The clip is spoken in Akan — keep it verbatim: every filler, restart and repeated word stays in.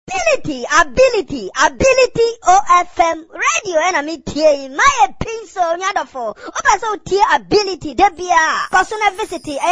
ability, ability, ability O F M radio and a meeting. My pin so nyadofo. Opa so tea ability debia. Personal visit